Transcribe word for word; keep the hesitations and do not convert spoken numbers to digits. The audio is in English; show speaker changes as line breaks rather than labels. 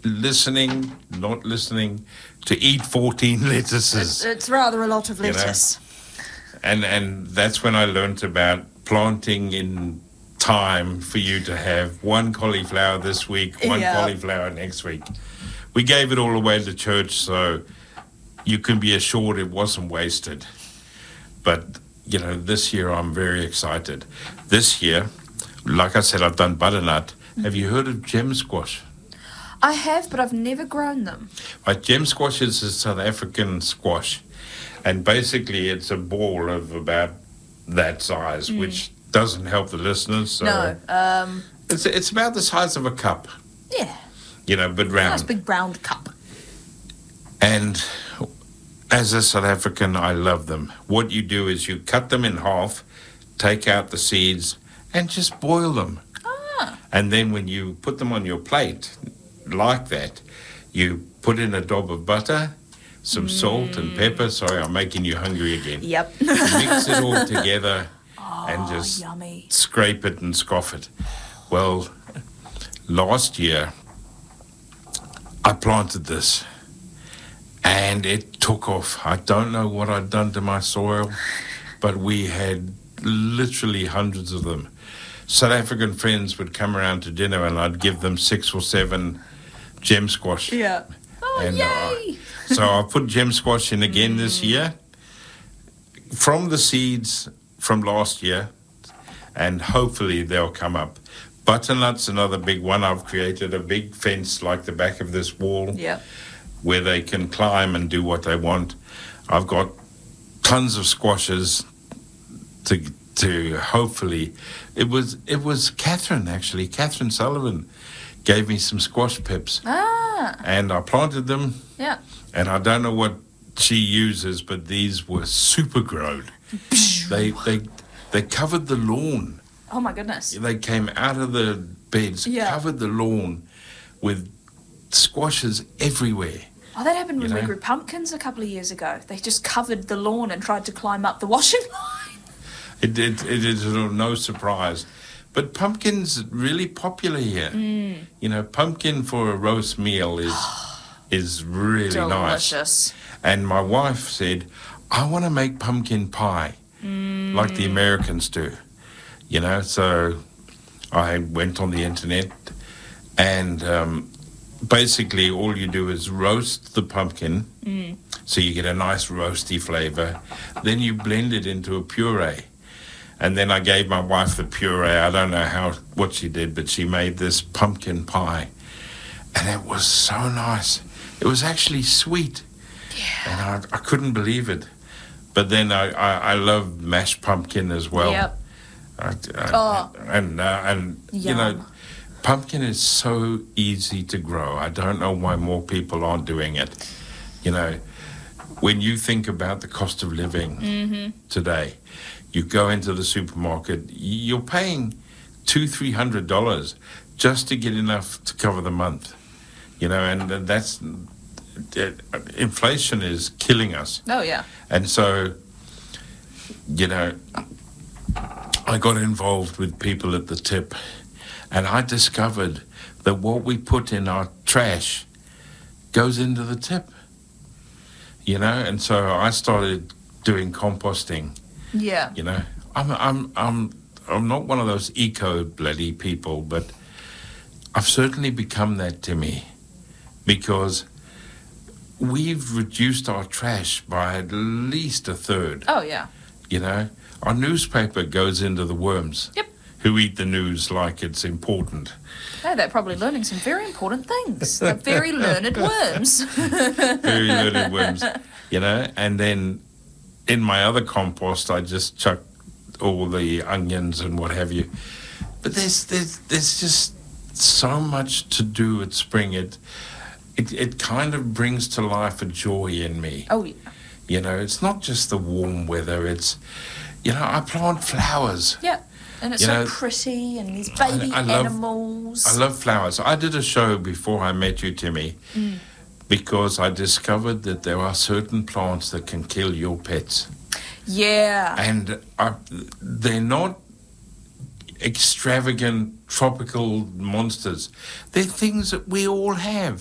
listening, not listening, to eat fourteen lettuces.
It's, it's rather a lot of
You know?
lettuce.
And and that's when I learnt about planting in time for you to have one cauliflower this week, one
Yeah.
cauliflower next week. We gave it all away to church, so you can be assured it wasn't wasted. But, you know, this year I'm very excited. This year, like I said, I've done butternut. Have you heard of gem squash?
I have, but I've never grown them.
Right, gem squash is a South African squash. And basically it's a ball of about that size, mm. which doesn't help the listeners. So
no. Um,
it's, it's about the size of a cup.
Yeah.
You know, but round.
Nice big round cup.
And as a South African, I love them. What you do is you cut them in half, take out the seeds, and just boil them.
Ah.
And then when you put them on your plate, like that, you put in a daub of butter, some mm. salt and pepper. Sorry, I'm making you hungry again.
Yep.
Mix it all together
oh,
and just
yummy.
scrape it and scoff it. Well, last year, I planted this. And it took off. I don't know what I'd done to my soil, but we had literally hundreds of them. South African friends would come around to dinner and I'd give them six or seven gem squash.
Yeah. Oh,
and,
yay!
Uh, so I put gem squash in again mm. this year from the seeds from last year, and hopefully they'll come up. Butternut's another big one. I've created a big fence like the back of this wall.
Yeah.
Where they can climb and do what they want. I've got tons of squashes to to hopefully. It was it was Catherine actually. Catherine Sullivan gave me some squash pips.
Ah.
And I planted them.
Yeah.
And I don't know what she uses, but these were super grown. they they they covered the lawn.
Oh my goodness.
They came out of the beds,
yeah.
covered the lawn with squashes everywhere.
Oh, that happened when
you
we
know?
grew pumpkins a couple of years ago. They just covered the lawn and tried to climb up the washing line.
It did. It is no surprise. But pumpkin's really popular here.
Mm.
You know, pumpkin for a roast meal is is really
delicious.
Nice. And my wife said, I want to make pumpkin pie
mm.
like the Americans do. You know, so I went on the internet and... Um, basically, all you do is roast the pumpkin,
mm.
so you get a nice roasty flavor. Then you blend it into a puree. And then I gave my wife the puree. I don't know how what she did, but she made this pumpkin pie. And it was so nice. It was actually sweet.
Yeah.
And I, I couldn't believe it. But then I, I, I love mashed pumpkin as well.
Yep.
I, I,
oh.
And, uh, and you know... Pumpkin is so easy to grow. I don't know why more people aren't doing it. You know, when you think about the cost of living
mm-hmm.
today, you go into the supermarket, you're paying two, three hundred dollars just to get enough to cover the month. You know, and that's uh, inflation is killing us.
Oh yeah.
And so, you know, I got involved with people at the tip. And I discovered that what we put in our trash goes into the tip, you know. And so I started doing composting.
Yeah.
You know, I'm I'm I'm I'm not one of those eco bloody people, but I've certainly become that, Timmy, because we've reduced our trash by at least a third.
Oh yeah.
You know, our newspaper goes into the worms.
Yep.
Who eat the news like it's important.
No, they're probably learning some very important things. They're very learned worms.
Very learned worms, you know. And then in my other compost, I just chuck all the onions and what have you. But there's there's there's just so much to do at spring. It it it kind of brings to life a joy in me.
Oh yeah.
You know, it's not just the warm weather. It's, you know, I plant flowers.
Yeah. And it's
you
so
know,
pretty, and these baby
I, I love,
animals.
I love flowers. I did a show before I met you, Timmy,
mm.
because I discovered that there are certain plants that can kill your pets.
Yeah.
And I, they're not extravagant tropical monsters. They're things that we all have.